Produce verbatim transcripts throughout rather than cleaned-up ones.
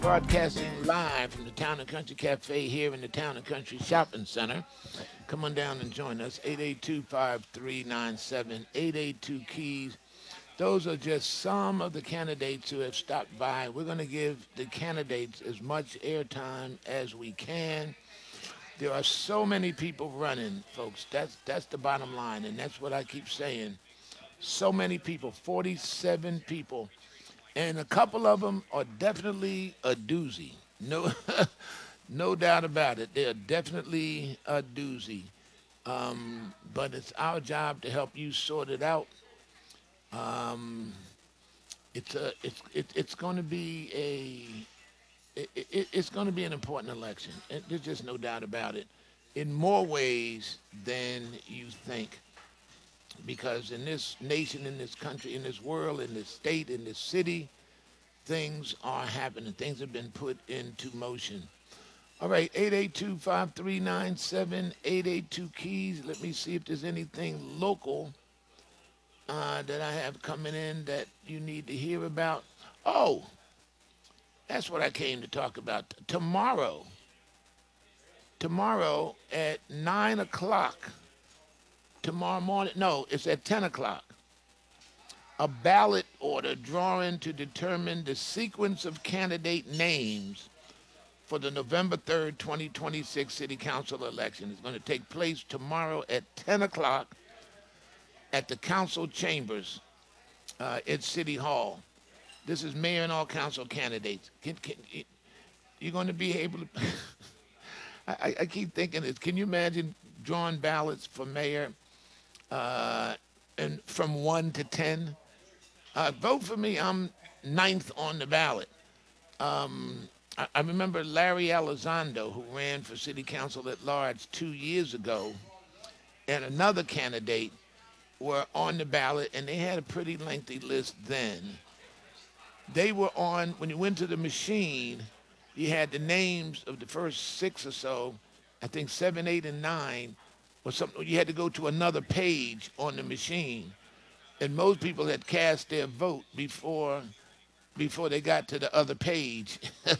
Broadcasting live from the Town and Country Cafe here in the Town and Country Shopping Center. Come on down and join us. eight eight two, five three nine seven, eight eight two Keys. Those are just some of the candidates who have stopped by. We're going to give the candidates as much airtime as we can. There are so many people running, folks. That's that's the bottom line, and that's what I keep saying. So many people, forty-seven people, and a couple of them are definitely a doozy. No, no doubt about it. They are definitely a doozy. Um, but it's our job to help you sort it out. Um, it's a, it's, it, it's going to be a, it, it, it's going to be an important election. And there's just no doubt about it. In more ways than you think, because in this nation, in this country, in this world, in this state, in this city, things are happening. Things have been put into motion. All right, eight eight two, five three nine seven, eight eight two Keys. Let me see if there's anything local uh, that I have coming in that you need to hear about. Oh, that's what I came to talk about. Tomorrow, tomorrow at nine o'clock, tomorrow morning, no, it's at ten o'clock, a ballot order drawing to determine the sequence of candidate names for the November third, twenty twenty-six City Council election is going to take place tomorrow at ten o'clock at the council chambers uh, at City Hall. This is mayor and all council candidates. Can, can, you're going to be able to. I, I keep thinking this. Can you imagine drawing ballots for mayor uh, and from one to ten? Uh, vote for me. I'm ninth on the ballot. Um, I, I remember Larry Elizondo, who ran for city council at large two years ago, and another candidate were on the ballot, and they had a pretty lengthy list then. They were on, when you went to the machine, you had the names of the first six or so, I think seven, eight, and nine, or something. You had to go to another page on the machine. And most people had cast their vote before before they got to the other page.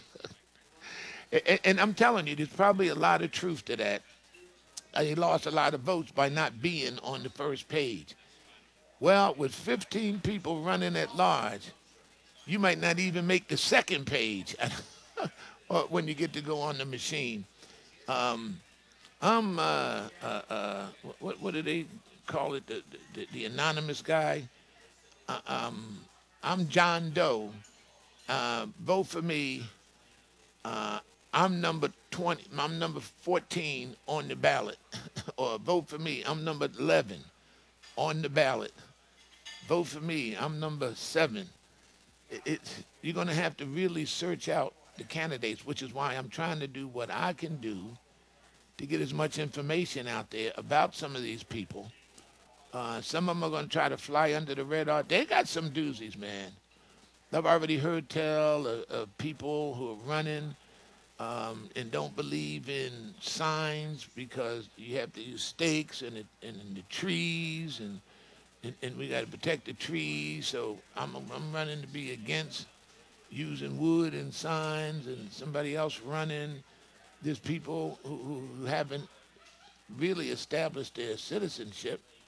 and, and I'm telling you, there's probably a lot of truth to that. Uh, He lost a lot of votes by not being on the first page. Well, with fifteen people running at large, you might not even make the second page or when you get to go on the machine. Um, I'm, uh, uh, uh, what, what do they call it, the, the, the anonymous guy? Uh, um, I'm John Doe. Uh, vote for me. Uh, I'm number twenty. I'm number fourteen on the ballot. Or vote for me. I'm number eleven on the ballot. Vote for me. I'm number seven. It, it's, you're going to have to really search out the candidates, which is why I'm trying to do what I can do to get as much information out there about some of these people. Uh, some of them are going to try to fly under the radar. They got some doozies, man. I've already heard tell of, of people who are running um, and don't believe in signs because you have to use stakes and, it, and in the trees and, and, and we got to protect the trees. So I'm, I'm running to be against using wood and signs, and somebody else running. There's people who, who haven't really established their citizenship.